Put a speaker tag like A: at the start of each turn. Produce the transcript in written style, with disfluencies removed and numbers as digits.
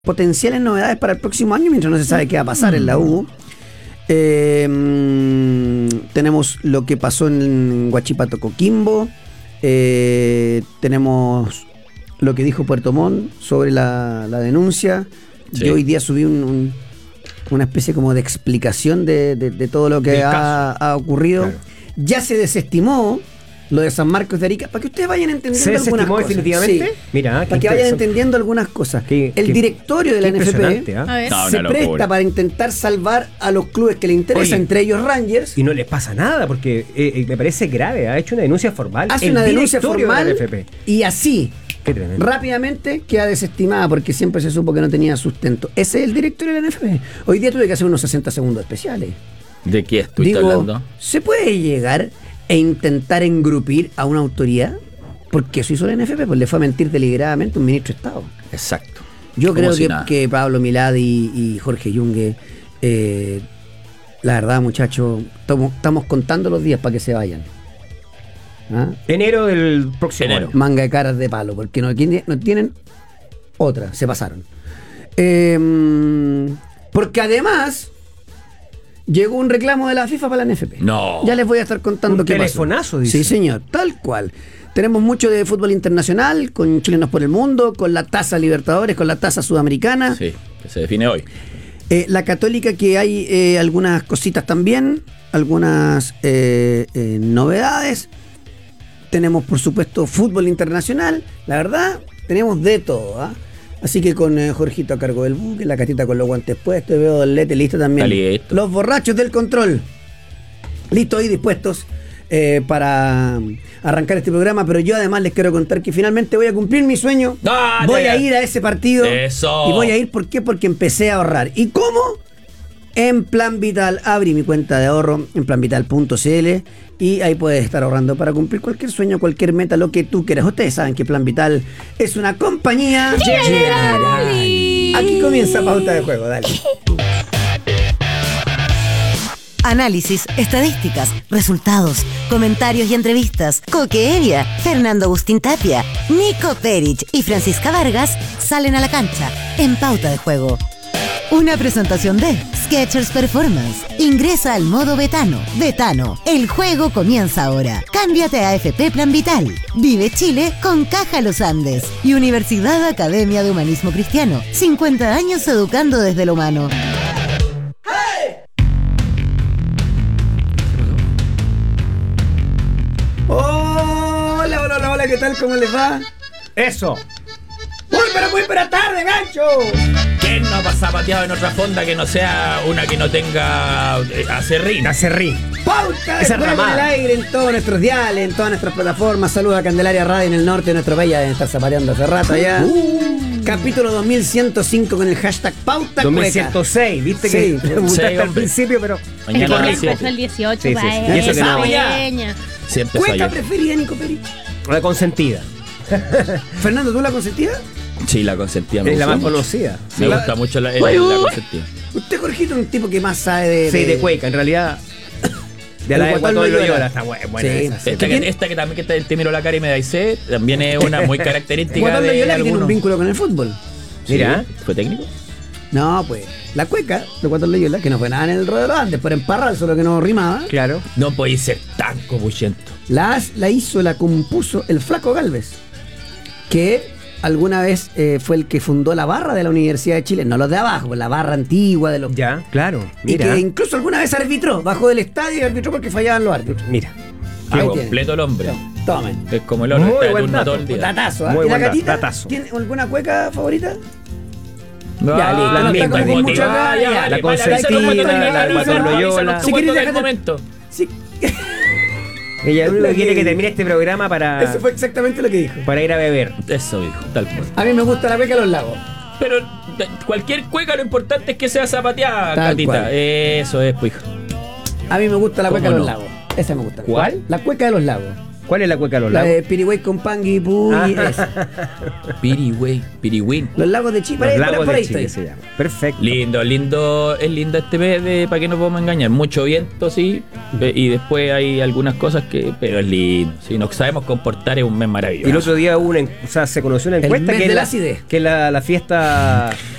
A: potenciales novedades para el próximo año, mientras no se sabe qué va a pasar en la U. Tenemos lo que pasó en Huachipato Coquimbo. Tenemos lo que dijo Puerto Montt sobre la denuncia. Sí. Yo hoy día subí una especie como de explicación de todo lo que ha ocurrido. Claro. Ya se desestimó lo de San Marcos de Arica, para que ustedes vayan entendiendo algunas cosas. ¿Se desestimó definitivamente? Sí. Mira, para que vayan entendiendo algunas cosas. El directorio de la NFP se presta para intentar salvar a los clubes que le interesan, entre ellos Rangers.
B: Y no les pasa nada, porque me parece grave. Ha hecho una denuncia formal.
A: Hace una denuncia formal de la NFP. Y así, rápidamente queda desestimada, porque siempre se supo que no tenía sustento. Ese es el directorio de la NFP. Hoy día tuve que hacer unos 60 segundos especiales.
C: ¿De qué estuviste hablando?
A: ¿Se puede llegar e intentar engrupir a una autoridad? Porque eso hizo la NFP, pues le fue a mentir deliberadamente un ministro de Estado.
C: Exacto.
A: Yo creo que Pablo Milad y Jorge Yungue, la verdad, muchachos, estamos contando los días para que se vayan. ¿Ah?
B: Enero del próximo año.
A: Manga de caras de palo, porque no tienen otra, se pasaron. Porque además llegó un reclamo de la FIFA para la NFP.
C: No.
A: Ya les voy a estar contando qué pasó.
B: Telefonazo, dice.
A: Sí, señor, tal cual. Tenemos mucho de fútbol internacional, con Chilenos por el Mundo, con la Taza Libertadores, con la Taza Sudamericana.
C: Sí, que se define hoy.
A: La Católica, que hay algunas cositas también, algunas novedades. Tenemos, por supuesto, fútbol internacional. La verdad, tenemos de todo, ¿ah? Así que con Jorgito a cargo del buque, la Catita con los guantes puestos, veo el Lete listo también.
C: Listo.
A: Los borrachos del control. Listos y dispuestos para arrancar este programa, pero yo además les quiero contar que finalmente voy a cumplir mi sueño. Voy a ir a ese partido.
C: Eso.
A: Y voy a ir, ¿por qué? Porque empecé a ahorrar. ¿Y cómo? En Plan Vital. Abrí mi cuenta de ahorro en planvital.cl y ahí puedes estar ahorrando para cumplir cualquier sueño, cualquier meta, lo que tú quieras. Ustedes saben que Plan Vital es una compañía Generali. Aquí comienza Pauta de Juego, dale.
D: Análisis, estadísticas, resultados, comentarios y entrevistas. Coque Evia, Fernando Agustín Tapia, Nico Perich y Francisca Vargas salen a la cancha en Pauta de Juego. Una presentación de Skechers Performance. Ingresa al modo Betano. Betano, el juego comienza ahora. Cámbiate a AFP Plan Vital. Vive Chile con Caja Los Andes. Y Universidad Academia de Humanismo Cristiano. 50 años educando desde lo humano.
A: Hola, ¿qué tal? ¿Cómo les va?
B: Eso.
A: Muy tarde, gancho.
C: ¿Quién no pasa pateado en otra fonda que no sea una que no tenga acerrín?
A: Pauta de Juego en el aire en todos nuestros diales, en todas nuestras plataformas. Saludos a Candelaria Radio en el norte de nuestro país. Ya deben estar zapateando hace rato ya. Capítulo 2105 con el hashtag Pauta
B: 2106, viste que me gustaste al principio, pero
C: mañana
E: empezó el 18,
B: sí. Eso que no.
A: ¿Cueca preferida, Nico Perich?
B: La consentida.
A: Fernando, ¿tú la consentida?
C: Sí, la consentida.
B: Es la más conocida.
C: Me gusta mucho la consentida.
A: Usted, Jorgito, es un tipo que más sabe
B: de cueca, en realidad. De la de Guatón Loyola. Está buena esa.
C: Esta que también que te miro la cara y me dais sed, también es una muy característica
A: Guatón
C: de
A: Loyola,
C: algunos.
A: Que tiene un vínculo con el fútbol.
B: Mira.
C: ¿Fue técnico?
A: No, pues, la cueca de Guatón Loyola, que no fue nada en el rodeo de los Andes, por emparrar, solo que no rimaba.
B: Claro.
C: No podéis ser tan copuchento.
A: La compuso el Flaco Gálvez, que alguna vez fue el que fundó la barra de la Universidad de Chile, no los de abajo, pues la barra antigua de los...
B: Ya, claro.
A: Mira. Y que incluso alguna vez arbitró, bajó del estadio y arbitró porque fallaban los árbitros.
B: Mira.
C: Qué completo el hombre.
A: Tomen.
C: Es como el oro, está de turno todo el día.
A: Datazo, ¿eh?
B: Muy
A: ¿Y la
B: buen
A: Catita?
B: datazo.
A: ¿Tiene alguna cueca favorita?
C: No,
A: ya,
C: la
A: misma,
B: la consentida, la Guatón Loyola.
A: Si querés
C: el momento.
A: Sí.
B: Ella lo único que quiere que termine este programa para...
A: Eso fue exactamente lo que dijo.
B: Para ir a beber.
C: Eso dijo, tal cual.
A: A mí me gusta la cueca de los lagos.
C: Pero cualquier cueca lo importante es que sea zapateada,
A: tal
C: Catita.
A: Cual.
C: Eso es, pues.
A: A mí me gusta la cueca de los lagos. Esa me gusta.
B: ¿Cuál?
A: La cueca de los lagos.
B: ¿Cuál es la cueca de los
A: lagos?
B: La
A: de Pirigüey con Pangui, Puy,
C: Pirigüín.
A: Los lagos de Chile.
B: Los lagos de Chile se llama. Perfecto.
C: Lindo. Es lindo este mes de, para que no podamos engañar. Mucho viento, sí. Y después hay algunas cosas que... Pero es lindo. Si nos sabemos comportar es un mes maravilloso.
B: Y el otro día hubo se conoció una encuesta
A: que es la fiesta